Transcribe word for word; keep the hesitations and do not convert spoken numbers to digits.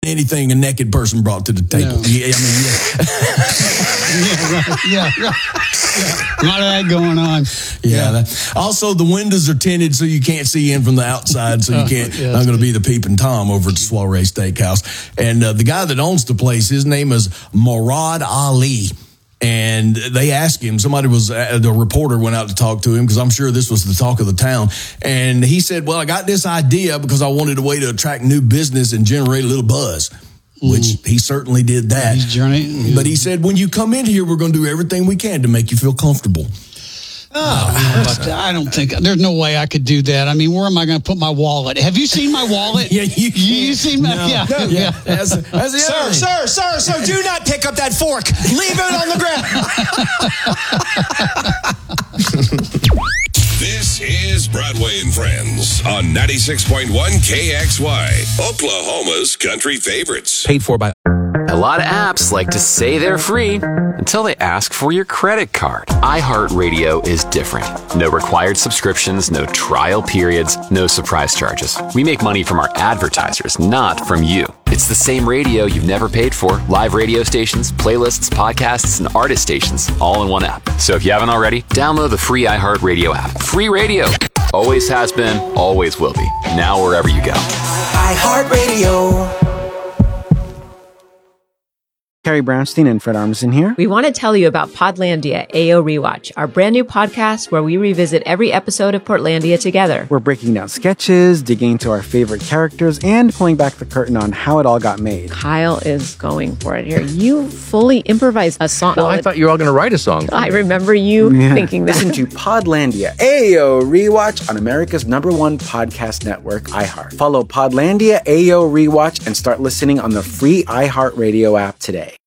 anything a naked person brought to the table. No. Yeah, I mean, yeah, right. Yeah, right. Yeah. A lot of that going on. Yeah. Yeah. That, also, the windows are tinted so you can't see in from the outside, so you can't. yeah, I'm going to be the peeping Tom over at the Soiree Steakhouse. And uh, the guy that owns the place, his name is Murad Ali. And they asked him, somebody was, uh, the reporter went out to talk to him because I'm sure this was the talk of the town. And he said, well, I got this idea because I wanted a way to attract new business and generate a little buzz, mm. which he certainly did that. His journey, yeah. But he said, when you come in here, we're going to do everything we can to make you feel comfortable. Oh, I don't think there's no way I could do that. I mean, where am I going to put my wallet? Have you seen my wallet? yeah, you, you seen my no, yeah, no, yeah. As, as the sir, sir, sir, sir, do not pick up that fork. Leave it on the ground. This is Broadway and Friends on ninety-six point one K X Y, Oklahoma's country favorites. Paid for by... A lot of apps like to say they're free until they ask for your credit card. iHeartRadio is different. No required subscriptions, no trial periods, no surprise charges. We make money from our advertisers, not from you. It's the same radio you've never paid for. Live radio stations, playlists, podcasts, and artist stations, all in one app. So if you haven't already, download the free iHeartRadio app. Free radio. Always has been, always will be. Now wherever you go. iHeartRadio. Carrie Brownstein and Fred Armisen here. We want to tell you about Podlandia A O Rewatch, our brand new podcast where we revisit every episode of Portlandia together. We're breaking down sketches, digging into our favorite characters, and pulling back the curtain on how it all got made. Kyle is going for it here. You fully improvised a song. Well, I thought you were all going to write a song. I remember you yeah. thinking that. Listen to Podlandia A O Rewatch on America's number one podcast network, iHeart. Follow Podlandia A O Rewatch and start listening on the free iHeartRadio app today.